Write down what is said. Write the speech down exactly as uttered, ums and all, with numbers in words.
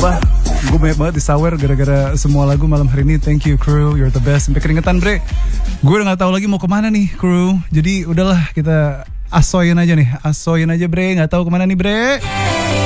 Sumpah, gue banyak banget disawer gara-gara semua lagu malam hari ini. Thank you crew, you're the best. Sampai keringetan bre. Gue udah gak tahu lagi mau kemana nih crew. Jadi udahlah kita asoyin aja nih, asoyin aja bre. Gak tahu kemana nih bre.